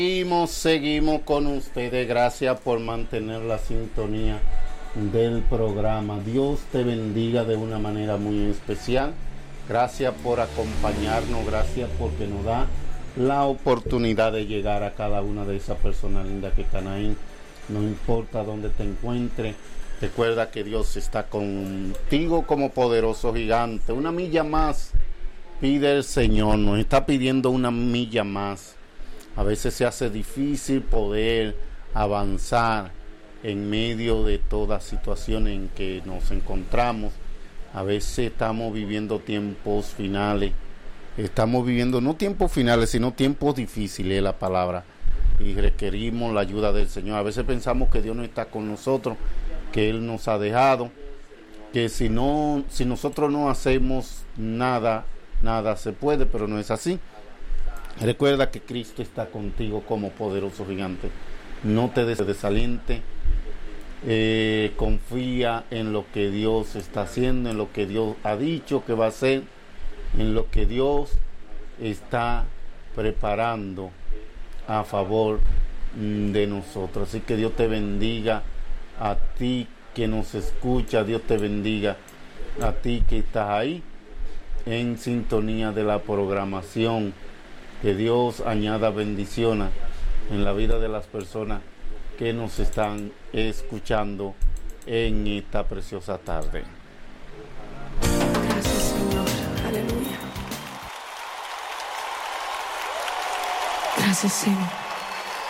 Seguimos con ustedes. Gracias por mantener la sintonía del programa. Dios te bendiga de una manera muy especial. Gracias por acompañarnos. Gracias porque nos da la oportunidad de llegar a cada una de esas personas lindas que están ahí. No importa dónde te encuentres. Recuerda que Dios está contigo como poderoso gigante. Una milla más pide el Señor. Nos está pidiendo una milla más. A veces se hace difícil poder avanzar en medio de toda situación en que nos encontramos. A veces estamos viviendo tiempos finales. Estamos viviendo no tiempos finales, sino tiempos difíciles, es la palabra. Y requerimos la ayuda del Señor. A veces pensamos que Dios no está con nosotros, que Él nos ha dejado, que si nosotros no hacemos nada, nada se puede, pero no es así. Recuerda que Cristo está contigo como poderoso gigante. No te desaliente. Confía en lo que Dios está haciendo, en lo que Dios ha dicho que va a hacer, en lo que Dios está preparando a favor de nosotros. Así que Dios te bendiga a ti que nos escucha. Dios te bendiga a ti que estás ahí en sintonía de la programación. Que Dios añada bendiciones en la vida de las personas que nos están escuchando en esta preciosa tarde. Gracias, Señor. Aleluya. Gracias, Señor.